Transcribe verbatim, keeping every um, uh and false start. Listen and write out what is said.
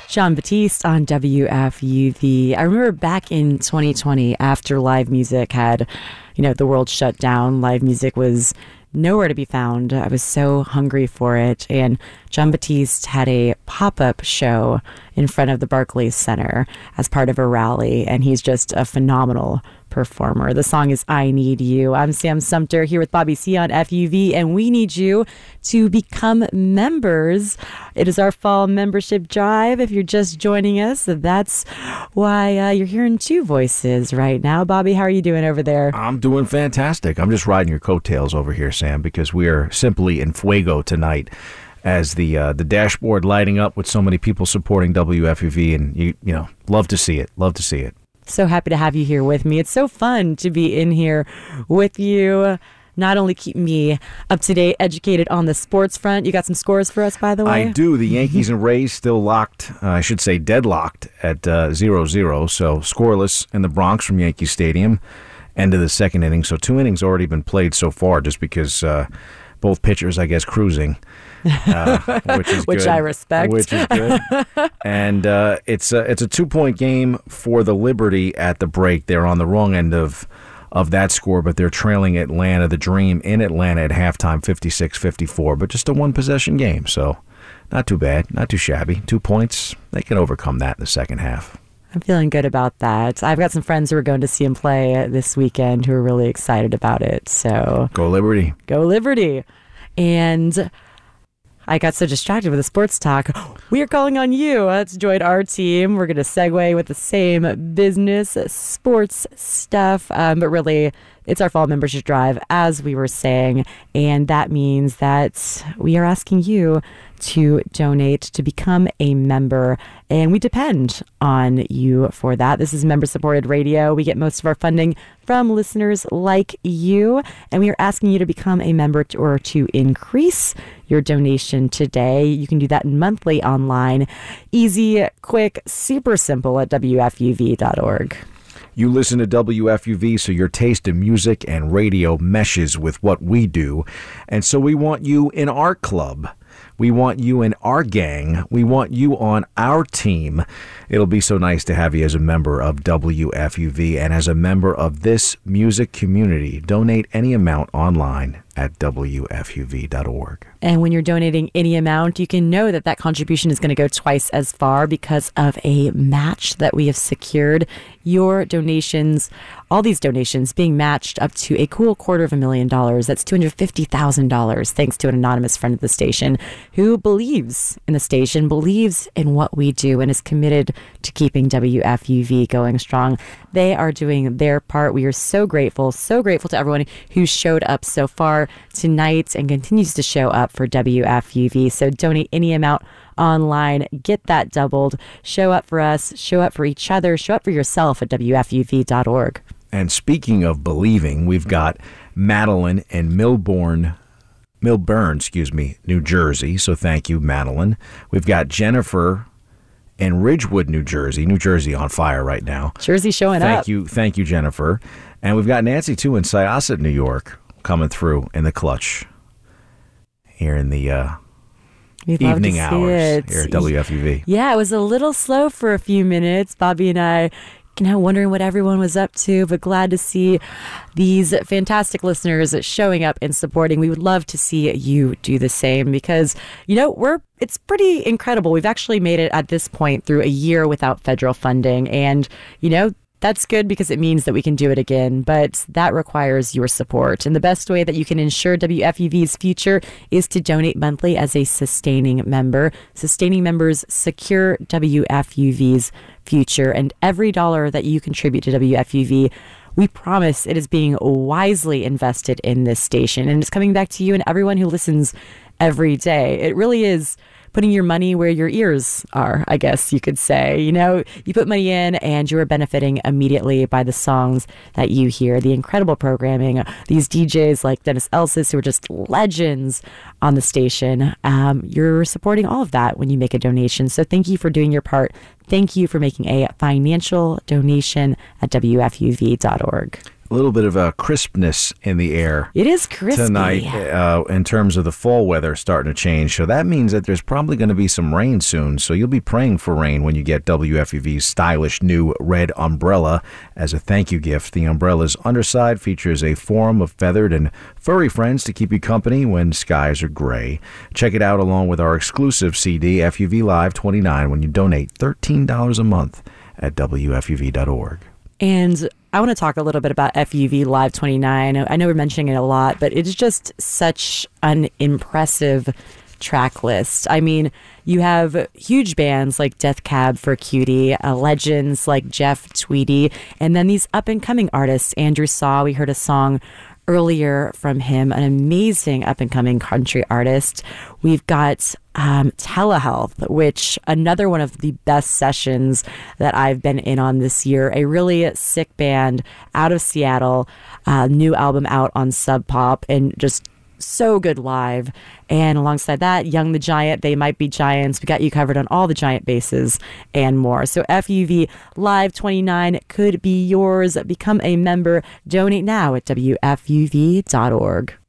Jon Batiste on W F U V. I remember back in twenty twenty, after live music had, you know, the world shut down, live music was nowhere to be found. I was so hungry for it. And Jon Batiste had a pop-up show in front of the Barclays Center as part of a rally. And he's just a phenomenal performer. The song is I Need You. I'm Sam Sumter here with Bobby C on F U V, and we need you to become members. It is our fall membership drive. If you're just joining us, that's why uh, you're hearing two voices right now. Bobby, how are you doing over there? I'm doing fantastic. I'm just riding your coattails over here, Sam, because we are simply in fuego tonight as the uh, the dashboard lighting up with so many people supporting W F U V, and you you know, love to see it. Love to see it. So happy to have you here with me. It's so fun to be in here with you. Not only keep me up to date, educated on the sports front. You got some scores for us, by the way? I do. The Yankees and Rays still locked, uh, I should say deadlocked at uh, zero zero. So scoreless in the Bronx from Yankee Stadium. End of the second inning. So two innings already been played so far just because uh, both pitchers, I guess, cruising. Uh, which is which good, I respect. Which is good. And uh, it's a, it's a two-point game for the Liberty at the break. They're on the wrong end of of that score, but they're trailing Atlanta, the Dream, in Atlanta at halftime, fifty-six fifty-four. But just a one-possession game, so not too bad, not too shabby. Two points, they can overcome that in the second half. I'm feeling good about that. I've got some friends who are going to see him play this weekend who are really excited about it. So go Liberty. Go Liberty. And I got so distracted with the sports talk. We are calling on you uh, to join our team. We're going to segue with the same business sports stuff, um, but really it's our fall membership drive, as we were saying, and that means that we are asking you to donate to become a member, and we depend on you for that. This is member-supported radio. We get most of our funding from listeners like you, and we are asking you to become a member to, or to increase your donation today. You can do that monthly online. Easy, quick, super simple at W F U V dot org. You listen to W F U V, so your taste in music and radio meshes with what we do. And so we want you in our club. We want you in our gang. We want you on our team. It'll be so nice to have you as a member of W F U V and as a member of this music community. Donate any amount online at W F U V dot org. And when you're donating any amount, you can know that that contribution is going to go twice as far because of a match that we have secured. Your donations, all these donations being matched up to a cool quarter of a million dollars. That's two hundred fifty thousand dollars thanks to an anonymous friend of the station who believes in the station, believes in what we do, and is committed to keeping W F U V going strong. They are doing their part. We are so grateful, so grateful to everyone who showed up so far tonight and continues to show up for W F U V. So donate any amount online, get that doubled, show up for us, show up for each other, show up for yourself at W F U V dot org. And speaking of believing, we've got Madeline in Millburn, Millburn, excuse me, New Jersey. So thank you, Madeline. We've got Jennifer in Ridgewood, New Jersey. New Jersey on fire right now. Jersey showing thank up. Thank you, thank you, Jennifer. And we've got Nancy too in Syosset, New York, coming through in the clutch here in the uh, evening hours it. here at W F U V. Yeah, it was a little slow for a few minutes. Bobby and I you know, wondering what everyone was up to, but glad to see these fantastic listeners showing up and supporting. We would love to see you do the same because, you know, we're it's pretty incredible. We've actually made it at this point through a year without federal funding. And, you know, that's good because it means that we can do it again, but that requires your support. And the best way that you can ensure W F U V's future is to donate monthly as a sustaining member. Sustaining members secure W F U V's future, and every dollar that you contribute to W F U V, we promise it is being wisely invested in this station, and it's coming back to you and everyone who listens every day. It really is putting your money where your ears are, I guess you could say. You know, you put money in and you are benefiting immediately by the songs that you hear, the incredible programming, these D Js like Dennis Elsis, who are just legends on the station. Um, you're supporting all of that when you make a donation. So thank you for doing your part. Thank you for making a financial donation at W F U V dot org. a little bit of a crispness in the air. It is crispy tonight uh, in terms of the fall weather starting to change. So that means that there's probably going to be some rain soon. So you'll be praying for rain when you get W F U V's stylish new red umbrella as a thank you gift. The umbrella's underside features a form of feathered and furry friends to keep you company when skies are gray. Check it out along with our exclusive C D, F U V Live twenty-nine, when you donate thirteen dollars a month at W F U V dot org. And I want to talk a little bit about F U V Live twenty-nine. I know we're mentioning it a lot, but it's just such an impressive track list. I mean, you have huge bands like Death Cab for Cutie, uh, legends like Jeff Tweedy, and then these up-and-coming artists. Andrew Saw, we heard a song earlier from him, an amazing up-and-coming country artist. We've got um, Telehealth, which another one of the best sessions that I've been in on this year. A really sick band out of Seattle, uh, new album out on Sub Pop, and just so good live. And alongside that, Young the Giant, They Might Be Giants. We got you covered on all the giant bases and more. So F U V Live twenty-nine could be yours. Become a member. Donate now at W F U V dot org.